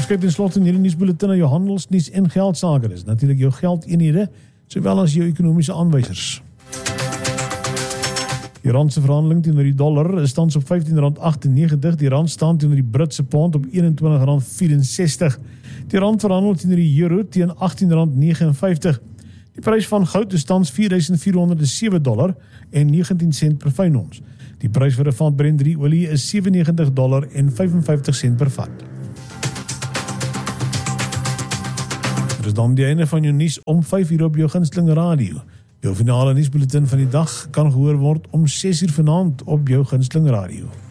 kyk ten slotte in hierdie nuusbulletin na jou handelsnuus en geldsaake. Dis natuurlik jou geldeenhede, sowel as jou ekonomiese aanwysers. Die rand se verhandeling teenoor die dollar is tans op R15.98, die rand staan teenoor die Britse pond op R21.64. Die rand verhandel teenoor die euro teen R18.59. Die prys van goud is tans $4.407 en 19 sent per fyn ons. Die prys vir 'n vat Brent 3 olie is $97 en 55 sent per vat. Dit is dan die einde van jou nuus om 5 op jou gunsteling radio. Jou finale nuusbulletin van die dag kan gehoor word om 6 vanaand op jou gunsteling radio.